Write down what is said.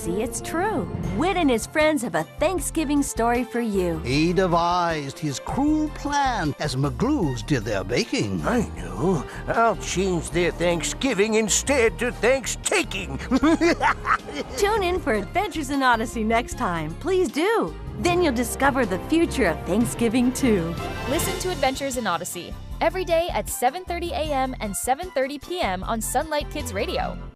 See, it's true. Whit and his friends have a Thanksgiving story for you. He devised his cruel plan as McGlues did their baking. I know. I'll change their Thanksgiving instead to Thanks-taking. Tune in for Adventures in Odyssey next time. Please do. Then you'll discover the future of Thanksgiving, too. Listen to Adventures in Odyssey every day at 7:30 a.m. and 7:30 p.m. on Sunlight Kids Radio.